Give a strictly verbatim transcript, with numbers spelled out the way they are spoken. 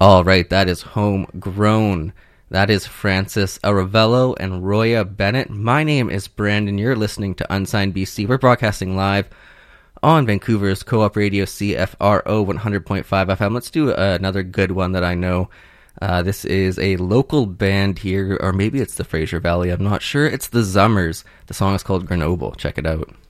All right, that is Homegrown. That is Francis Aravello and Roya Bennett. My name is Brandon. You're listening to Unsigned B C. We're broadcasting live on Vancouver's Co-op Radio C F R O one hundred point five F M. Let's do uh, another good one that I know. Uh, this is a local band here, or maybe it's the Fraser Valley. I'm not sure. It's the Zummers. The song is called Grenoble. Check it out.